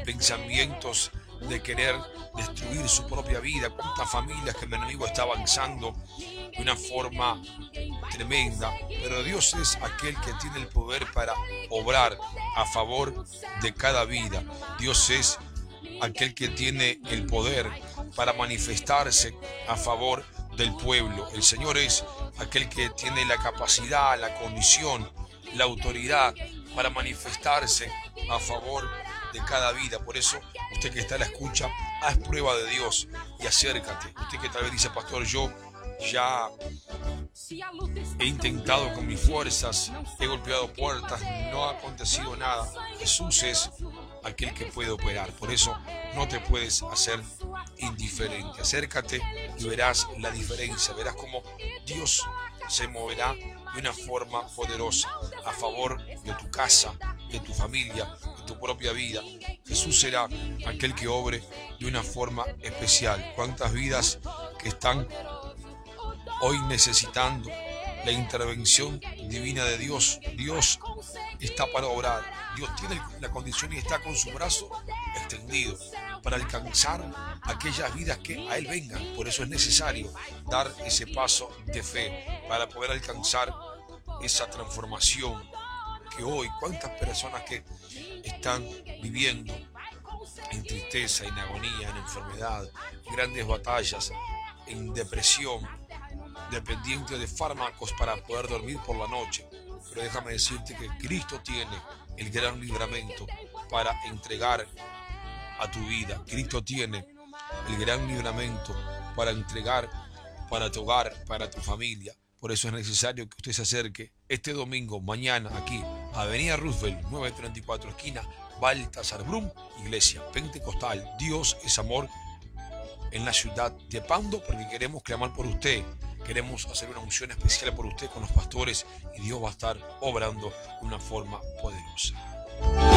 pensamientos de querer destruir su propia vida, cuántas familias que el enemigo está avanzando de una forma tremenda, pero Dios es aquel que tiene el poder para obrar a favor de cada vida. Dios es aquel que tiene el poder para manifestarse a favor del pueblo. El Señor es aquel que tiene la capacidad, la condición, la autoridad para manifestarse a favor de cada vida. Por eso, usted que está a la escucha, haz prueba de Dios y acércate. Usted que tal vez dice, pastor, yo ya he intentado con mis fuerzas, he golpeado puertas, no ha acontecido nada. Jesús es aquel que puede operar. Por eso no te puedes hacer indiferente. Acércate y verás la diferencia. Verás cómo Dios se moverá de una forma poderosa a favor de tu casa, de tu familia, de tu propia vida. Jesús será aquel que obre de una forma especial. ¿Cuántas vidas que están hoy necesitando la intervención divina de Dios? Dios está para obrar. Dios tiene la condición y está con su brazo extendido para alcanzar aquellas vidas que a Él vengan. Por eso es necesario dar ese paso de fe para poder alcanzar esa transformación que hoy, cuántas personas que están viviendo en tristeza, en agonía, en enfermedad, en grandes batallas, en depresión, dependiente de fármacos para poder dormir por la noche. Pero déjame decirte que Cristo tiene el gran libramento para entregar a tu vida. Cristo tiene el gran libramento para entregar para tu hogar, para tu familia. Por eso es necesario que usted se acerque este domingo, mañana, aquí, Avenida Roosevelt, 934, esquina Baltasar Brum, Iglesia Pentecostal. Dios es amor en la ciudad de Pando, porque queremos clamar por usted. Queremos hacer una unción especial por usted con los pastores y Dios va a estar obrando de una forma poderosa.